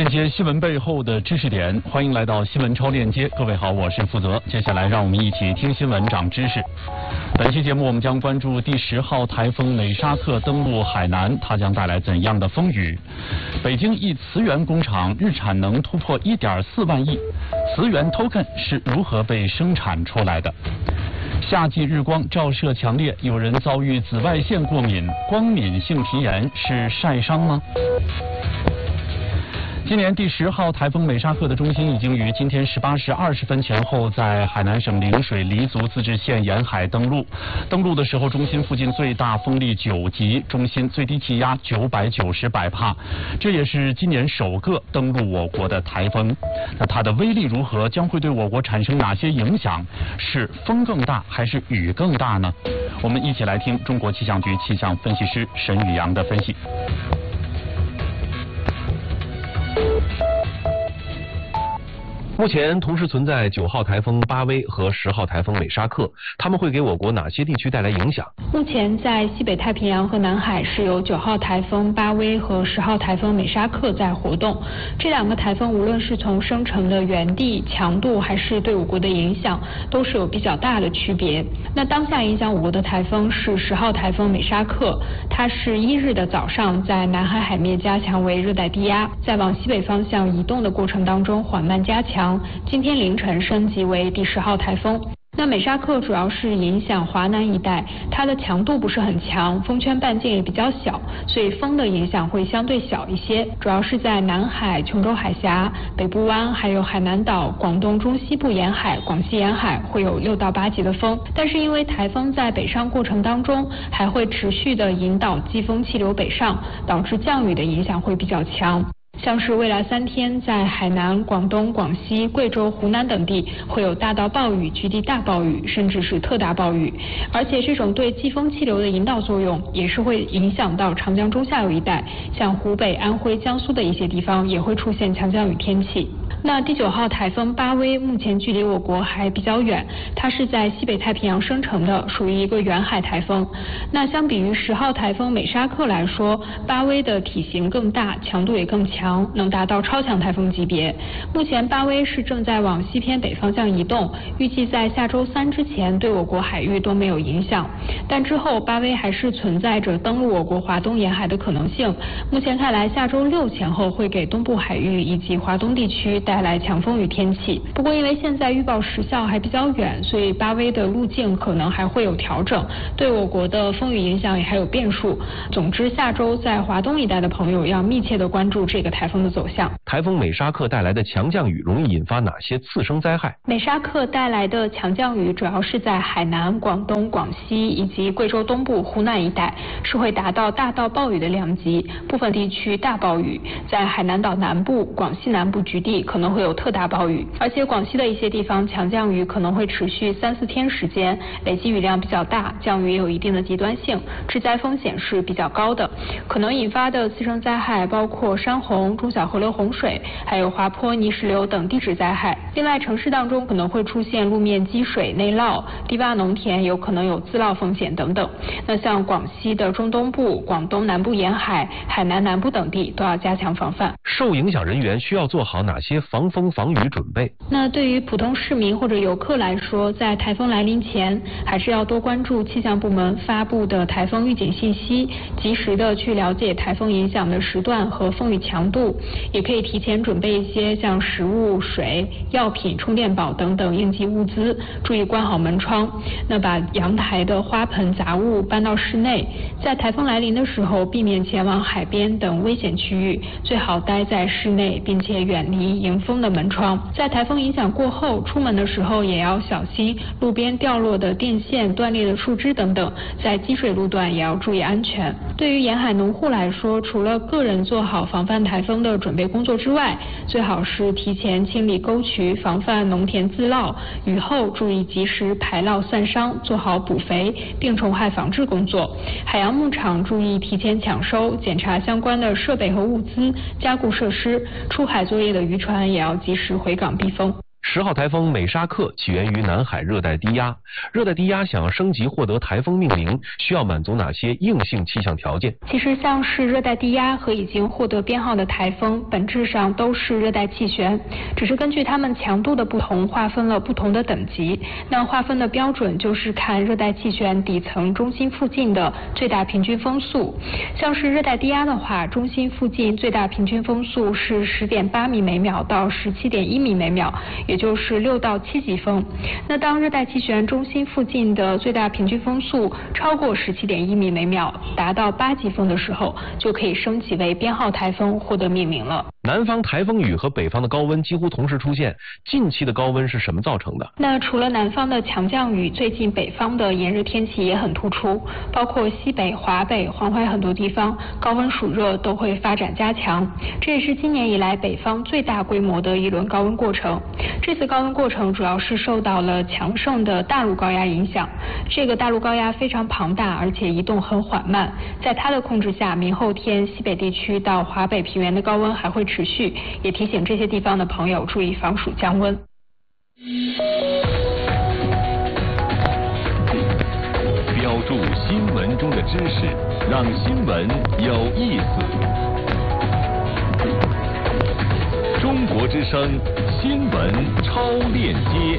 链接新闻背后的知识点，欢迎来到新闻超链接。各位好，我是负责。接下来让我们一起听新闻长知识。本期节目我们将关注第10号台风美沙克登陆海南，它将带来怎样的风雨？北京一磁源工厂日产能突破1.4万亿，磁源 token 是如何被生产出来的？夏季日光照射强烈，有人遭遇紫外线过敏，光敏性皮炎是晒伤吗？今年第10号台风美沙克的中心已经于今天18时20分前后在海南省陵水黎族自治县沿海登陆。登陆的时候，中心附近最大风力9级，中心最低气压990百帕，这也是今年首个登陆我国的台风。那它的威力如何？将会对我国产生哪些影响？是风更大还是雨更大呢？我们一起来听中国气象局气象分析师沈宇阳的分析。 目前同时存在9号台风巴威和10号台风美沙克，它们会给我国哪些地区带来影响？ 目前在西北太平洋和南海是有9号台风巴威和10号台风美沙克在活动。这两个台风无论是从生成的原地、强度，还是对我国的影响，都是有比较大的区别。那当下影响我国的台风是10号台风美沙克，它是1日的早上在南海海面加强为热带低压，在往西北方向移动的过程当中缓慢加强，今天凌晨升级为第10号台风。那美沙克主要是影响华南一带，它的强度不是很强，风圈半径也比较小，所以风的影响会相对小一些，主要是在南海、琼州海峡、北部湾，还有海南岛、广东中西部沿海、广西沿海会有6到8级的风。但是因为台风在北上过程当中还会持续的引导季风气流北上，导致降雨的影响会比较强。像是未来3天，在海南、广东、广西、贵州、湖南等地会有大到暴雨、局地大暴雨，甚至是特大暴雨。而且这种对季风气流的引导作用，也是会影响到长江中下游一带，像湖北、安徽、江苏的一些地方也会出现强降雨天气。那第9号台风巴威目前距离我国还比较远，它是在西北太平洋生成的，属于一个远海台风。那相比于10号台风美沙克来说，巴威的体型更大，强度也更强，能达到超强台风级别。目前巴威是正在往西偏北方向移动，预计在下周3之前对我国海域都没有影响。但之后巴威还是存在着登陆我国华东沿海的可能性。目前看来，下周6前后会给东部海域以及华东地区带来强风雨天气。不过因为现在预报时效还比较远，所以巴威的路径可能还会有调整，对我国的风雨影响也还有变数。总之，下周在华东一带的朋友要密切的关注这个台风的走向。 台风美沙克带来的强降雨容易引发哪些次生灾害？ 美沙克带来的强降雨主要是在海南、广东、广西以及贵州东部、湖南一带，是会达到大到暴雨的量级，部分地区大暴雨。在海南岛南部、广西南部局地可能会有特大暴雨，而且广西的一些地方强降雨可能会持续3、4天时间，累积雨量比较大，降雨也有一定的极端性，致灾风险是比较高的。可能引发的次生灾害包括山洪、中小河流洪水，还有滑坡、泥石流等地质灾害。另外，城市当中可能会出现路面积水、内涝，低洼农田有可能有自涝风险等等。那像广西的中东部、广东南部沿海、海南南部等地都要加强防范。 受影响人员需要做好哪些防风防雨准备？ 那对于普通市民或者游客来说，在台风来临前，还是要多关注气象部门发布的台风预警信息，及时的去了解台风影响的时段和风雨强度，也可以提前准备一些像食物、水、药品、充电宝等等应急物资，注意关好门窗。那把阳台的花盆杂物搬到室内，在台风来临的时候，避免前往海边等危险区域，最好待在室内，并且远离迎风的门窗。在台风影响过后，出门的时候也要小心路边掉落的电线、断裂的树枝等等，在积水路段也要注意安全。对于沿海农户来说，除了个人做好防范台风的准备工作之外，最好是提前清理沟渠，防范农田自涝，雨后注意及时排涝散伤，做好补肥、病虫害防治工作。海洋牧场注意提前抢收，检查相关的设备和物资，加固设施。出海作业的渔船也要及时回港避风。 10号台风美沙克起源于南海热带低压，热带低压想要升级获得台风命名，需要满足哪些硬性气象条件？ 其实像是热带低压和已经获得编号的台风，本质上都是热带气旋，只是根据它们强度的不同，划分了不同的等级。那划分的标准就是看热带气旋底层中心附近的最大平均风速。像是热带低压的话，中心附近最大平均风速是10.8米每秒到17.1米每秒，也就是6到7级风。那当热带气旋中心附近的最大平均风速超过17.1米每秒，达到8级风的时候，就可以升级为编号台风，获得命名了。 南方台风雨和北方的高温几乎同时出现，近期的高温是什么造成的？ 那除了南方的强降雨，最近北方的炎热天气也很突出，包括西北、华北、黄淮很多地方高温暑热都会发展加强，这也是今年以来北方最大规模的一轮高温过程。这次高温过程主要是受到了强盛的大陆高压影响，这个大陆高压非常庞大，而且移动很缓慢，在它的控制下，明后天西北地区到华北平原的高温还会持续，也提醒这些地方的朋友注意防暑降温。 标注新闻中的知识，让新闻有意思。中国之声新闻超链接。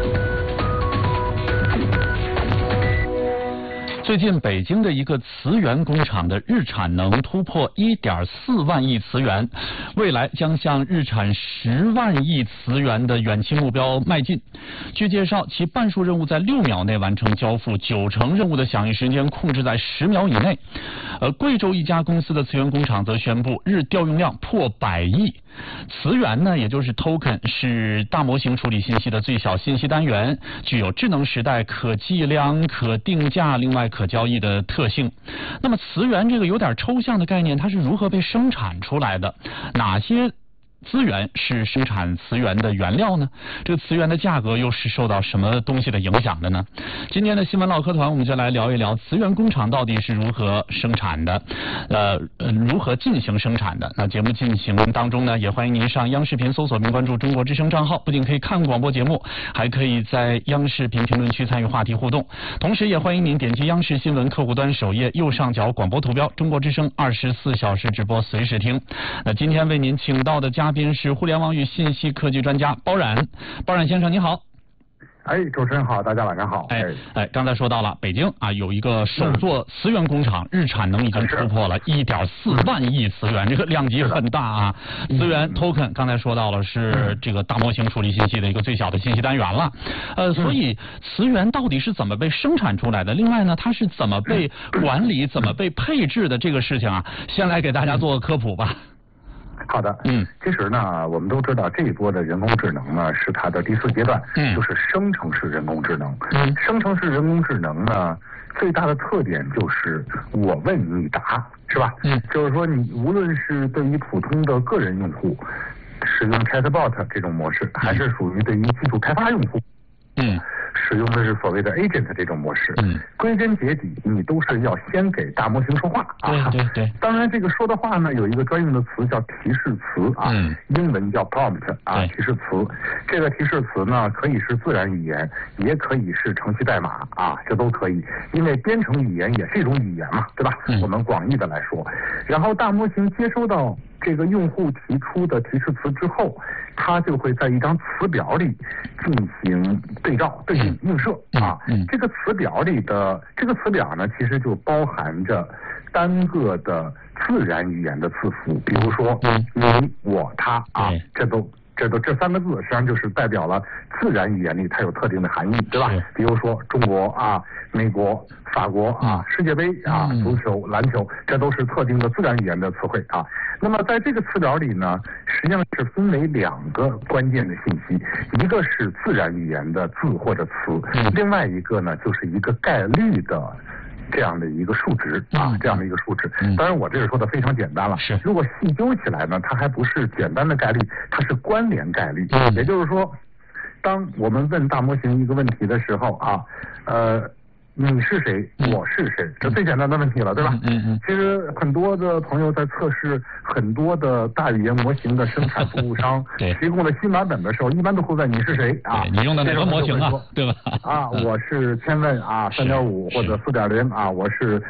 最近北京的一个磁源工厂的日产能突破1.4万亿磁源，未来将向日产10万亿磁源的远期目标迈进。据介绍，其半数任务在6秒内完成交付，90%任务的响应时间控制在10秒以内。贵州一家公司的磁源工厂则宣布，日调用量破100亿。磁源呢，也就是 token， 是大模型处理信息的最小信息单元，具有智能时代可计量、可定价，另外可交易的特性。那么磁源这个有点抽象的概念，它是如何被生产出来的？哪些资源是生产磁源的原料呢？这个磁源的价格又是受到什么东西的影响的呢？今天的新闻唠嗑团，我们就来聊一聊磁源工厂到底是如何生产的，如何进行生产的。那节目进行当中呢，也欢迎您上央视频搜索并关注中国之声账号，不仅可以看广播节目，还可以在央视频评论区参与话题互动。同时也欢迎您点击央视新闻客户端首页右上角广播图标，中国之声24小时直播随时听。那今天为您请到的嘉宾是互联网与信息科技专家包冉。包冉先生您好。 主持人好，大家晚上好。 刚才说到了北京啊，有一个首座磁源工厂，日产能已经突破了1.4万亿磁源，这个量级很大啊。磁源 token 刚才说到了是这个大模型处理信息的一个最小的信息单元了。所以磁源到底是怎么被生产出来的？另外呢，它是怎么被管理、怎么被配置的这个事情啊，先来给大家做个科普吧。 好的，其实呢，我们都知道这一波的人工智能呢是它的第4阶段，就是生成式人工智能。生成式人工智能呢，最大的特点就是我问你答，是吧？就是说你无论是对于普通的个人用户使用 Chatbot 这种模式，还是属于对于基础开发用户，使用的是所谓的 agent 这种模式，归根结底你都是要先给大模型说话啊。对。当然这个说的话呢，有一个专用的词叫提示词啊，英文叫 prompt 啊，提示词。这个提示词呢，可以是自然语言，也可以是程序代码啊，这都可以，因为编程语言也是一种语言嘛，对吧？我们广义的来说，然后大模型接收到这个用户提出的提示词之后，它就会在一张词表里进行对照、对应、映射啊。这个词表里的这个词表呢，其实就包含着单个的自然语言的字符，比如说你、我、他啊，这3个字实际上就是代表了自然语言里它有特定的含义，对吧？比如说中国啊、美国、法国啊、世界杯啊、足球、篮球，这都是特定的自然语言的词汇啊。那么在这个词表里呢，实际上是分为2个关键的信息，一个是自然语言的字或者词，另外一个呢就是一个概率的这样的一个数值啊，这样的一个数值。当然我这个说的非常简单了，如果细究起来呢，它还不是简单的概率，它是关联概率。也就是说，当我们问大模型一个问题的时候啊， 你是谁，我是谁，这最简单的问题了，对吧？其实很多的朋友在测试很多的大语言模型的生产服务商提供的新版本的时候，一般都会问你是谁啊？ 你用的哪个模型啊？对吧？ 啊，我是千问啊3.5或者4.0啊，我是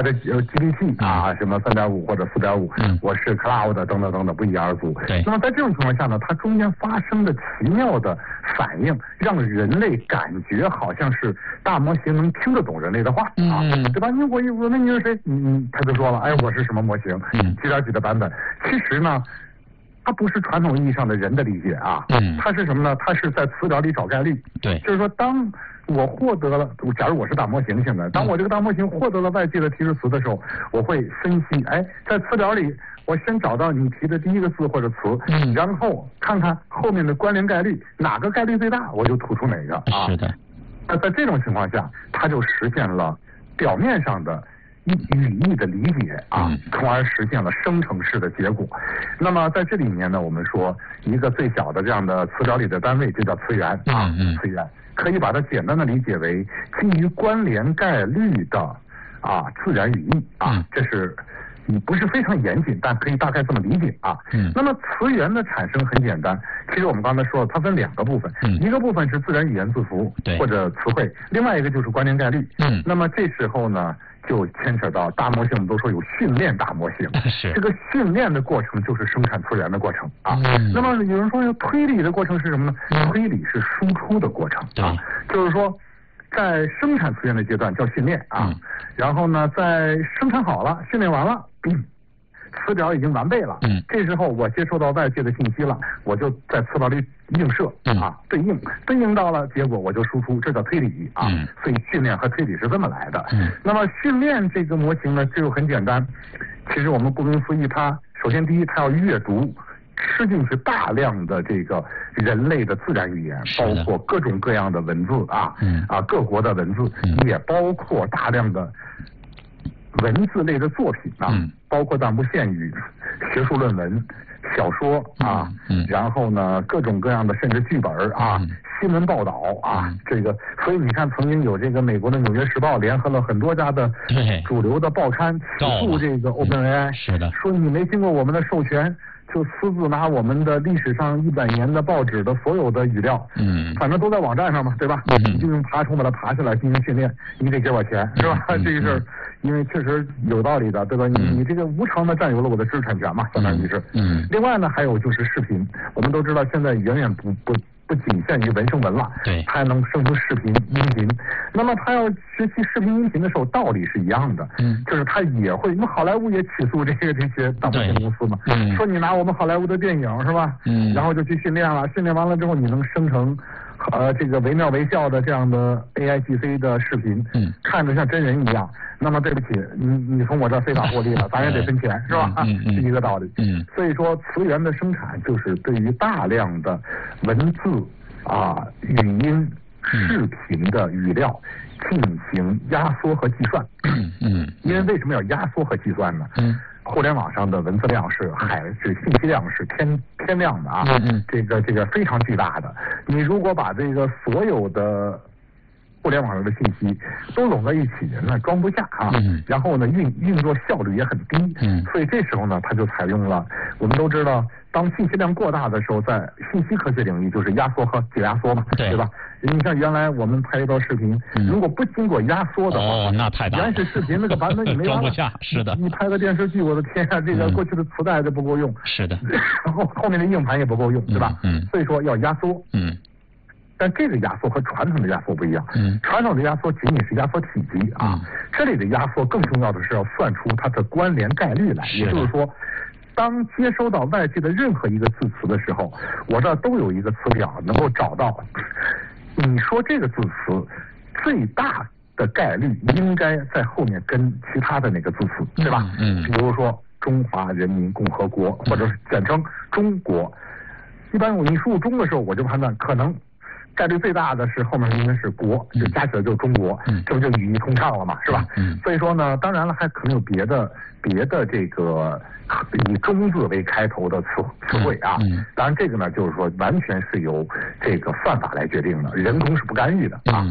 ChatGPT 啊什么3.5或者4.5，我是 Cloud 等等等等，不一而足。 对。 那么在这种情况下呢，它中间发生的奇妙的反应，让人类感觉好像是大模型能听得懂人类的话啊，对吧？我问你是谁，他就说了，哎，我是什么模型，几点几的版本。其实呢，它不是传统意义上的人的理解啊，它是什么呢？它是在词条里找概率。 对， 就是说，当我获得了，假如我是大模型，现在当我这个大模型获得了外界的提示词的时候，我会分析，哎，在词条里，我先找到你提的第一个字或者词，然后看看后面的关联概率，哪个概率最大，我就突出哪个啊。 是的。 那在这种情况下，它就实现了表面上的语义的理解啊，从而实现了生成式的结果。那么在这里面呢，我们说一个最小的这样的词条里的单位就叫词源啊，词源可以把它简单的理解为基于关联概率的自然语义啊，这是。不是非常严谨，但可以大概这么理解啊。那么词源的产生很简单，其实我们刚才说了，它分两个部分，一个部分是自然语言字符或者词汇，另外一个就是关联概率。那么这时候呢，就牵扯到大模型，我们都说有训练大模型，这个训练的过程就是生产词源的过程啊。那么有人说推理的过程是什么呢？推理是输出的过程啊，就是说。在生产词源的阶段叫训练啊，然后呢，在生产好了、训练完了，词条已经完备了，这时候我接收到外界的信息了，我就在词条里映射啊，对应到了结果我就输出，这叫推理啊。所以训练和推理是这么来的。那么训练这个模型呢，就很简单，其实我们顾名思义，它首先第一，它要阅读。吃进去大量的这个人类的自然语言，包括各种各样的文字各国的文字，也包括大量的文字类的作品包括弹幕谚语、学术论文、小说然后呢各种各样的甚至剧本新闻报道这个，所以你看，曾经有这个美国的《纽约时报》联合了很多家的主流的报刊起诉这个 OpenAI， 是的，说你没经过我们的授权。就私自拿我们的历史上100年的报纸的所有的语料，反正都在网站上嘛，对吧？你就用爬虫把它爬下来进行训练，你得给我钱，是吧？这个事儿，因为确实有道理的，对吧？你这个无偿的占有了我的知识产权嘛，相当于是。另外呢，还有就是视频，我们都知道现在远远不仅限于文生文了，它还能生成视频、音频。那么他要学习视频、音频的时候，道理是一样的，就是他也会，因为好莱坞也起诉这些大模型公司嘛，说你拿我们好莱坞的电影是吧？然后就去训练了，训练完了之后，你能生成这个惟妙惟肖的这样的 AIGC 的视频，看着像真人一样。那么对不起，你从我这儿非法获利了，咱也得分钱，是吧？是一个道理。所以说词源的生产就是对于大量的文字语音、视频的语料进行压缩和计算。因为为什么要压缩和计算呢？互联网上的文字量是信息量是天量的这个非常巨大的。你如果把这个所有的互联网上的信息都拢在一起，那装不下然后呢，运作效率也很低。所以这时候呢，它就采用了，我们都知道，当信息量过大的时候，在信息科学领域就是压缩和解压缩嘛，对吧？你像原来我们拍一段视频，如果不经过压缩的话， 那太大了。 原始视频那个版本你没装不下，是的。 你拍个电视剧，我的天啊，这个过去的磁带都不够用， 是的。 然后后面的硬盘也不够用，对吧？所以说要压缩。但这个压缩和传统的压缩不一样，传统的压缩仅仅是压缩体积这里的压缩更重要的是要算出它的关联概率来，也就是说，当接收到外界的任何一个字词的时候，我这都有一个词表能够找到，你说这个字词最大的概率应该在后面跟其他的那个字词，对吧？比如说中华人民共和国，或者是简称中国，一般你输入中的时候，我就判断可能概率最大的是后面应该是国，就加起来就是中国，这不就语义通畅了嘛，是吧？所以说呢，当然了，还可能有别的这个以中字为开头的词汇当然这个呢，就是说完全是由这个算法来决定的，人工是不干预的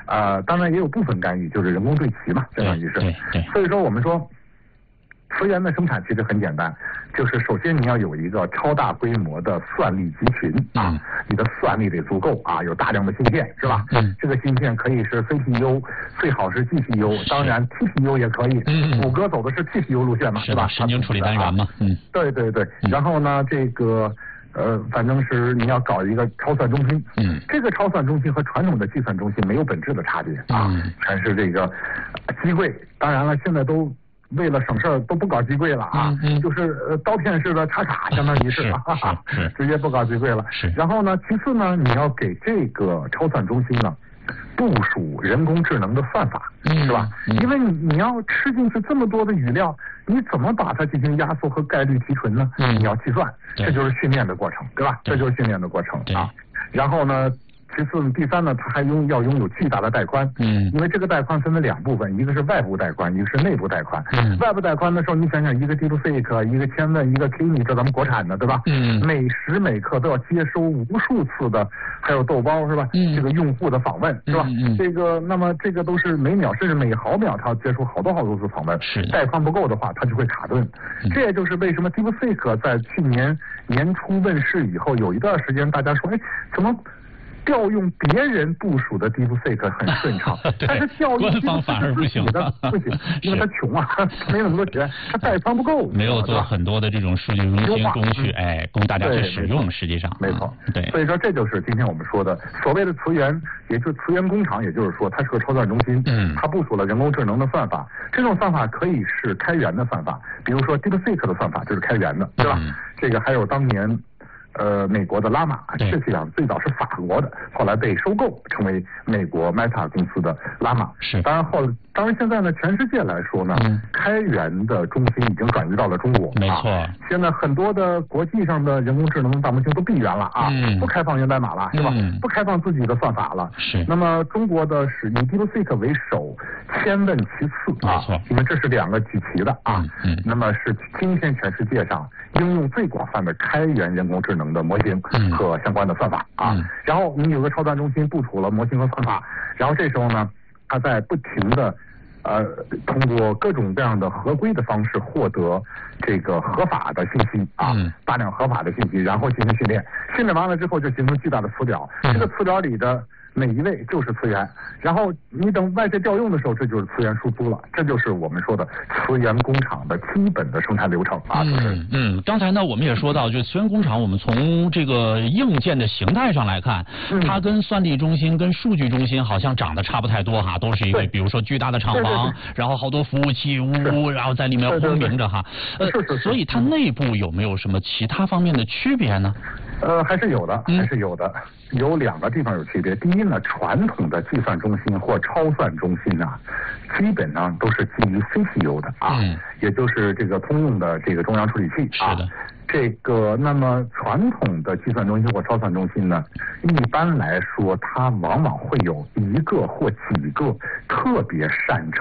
当然也有部分干预，就是人工对齐嘛，相当于是。 对。 所以说我们说，磁源的生产其实很简单，就是首先你要有一个超大规模的算力集群啊，你的算力得足够啊，有大量的芯片是吧？这个芯片可以是 CPU， 最好是 GPU， 当然 TPU 也可以。谷歌走的是 TPU 路线嘛，是吧？ 神经处理单元嘛。 对。然后呢，这个反正是你要搞一个超算中心。这个超算中心和传统的计算中心没有本质的差别啊，全是这个机柜。当然了，现在都为了省事儿都不搞机柜了啊，就是刀片式的插卡，相当于是直接不搞机柜了。然后呢，其次呢，你要给这个超算中心呢部署人工智能的算法，是吧？因为你要吃进去这么多的语料，你怎么把它进行压缩和概率提纯呢？你要计算，这就是训练的过程，对吧？这就是训练的过程啊。然后呢，其次第三呢，它还要拥有巨大的带宽，因为这个带宽分为两部分，一个是外部带宽，一个是内部带宽。外部带宽的时候，你想想，一个 DeepSeek， 一个千问，一个 Kimi， 这咱们国产的，对吧？每时每刻都要接收无数次的，还有豆包是吧？这个用户的访问是吧？这个那么这个都是每秒甚至每毫秒，它要接收好多次访问。带宽不够的话，它就会卡顿。这也就是为什么 DeepSeek 在去年年初问世以后，有一段时间大家说，怎么调用别人部署的 DeepSeek 很顺畅，但是调用官方反而不行， 不行，因为他穷啊，没那么多钱，他带宽不够， 没有做很多的这种数据中心工序，供大家去使用。实际上， 没错， 对， 所以说这就是今天我们说的所谓的磁源，也就是磁源工厂，也就是说它是个超算中心，它部署了人工智能的算法，这种算法可以是开源的算法，比如说 DeepSeek 的算法就是开源的，对吧？这个还有当年美国的拉玛，实际上最早是法国的，后来被收购成为美国 Meta 公司的拉玛。当然现在呢，全世界来说呢，开源的中心已经转移到了中国。 没错。 现在很多的国际上的人工智能大模型都闭源了啊，不开放源代码了，是吧？不开放自己的算法了。那么中国的是以 DeepSeek 为首，千问其次啊，因为这是两个举旗的啊。那么是今天全世界上应用最广泛的开源人工智能的模型和相关的算法啊。然后你有个超算中心部署了模型和算法，然后这时候呢，它在不停的通过各种各样的合规的方式获得这个合法的信息啊，大量合法的信息，然后进行训练，训练完了之后就形成巨大的词表，这个词表里的每一位就是磁源，然后你等外界调用的时候，这就是磁源输出了，这就是我们说的磁源工厂的基本的生产流程啊。 刚才呢我们也说到，就磁源工厂，我们从这个硬件的形态上来看，它跟算力中心、跟数据中心好像长得差不太多哈，都是一个比如说巨大的厂房，然后好多服务器然后在里面轰鸣着哈。所以它内部有没有什么其他方面的区别呢？ 还是有的，有两个地方有区别。第一呢，传统的计算中心或超算中心啊，基本上都是基于 CPU 的啊，也就是这个通用的这个中央处理器啊。这个那么传统的计算中心或超算中心呢，一般来说它往往会有一个或几个特别擅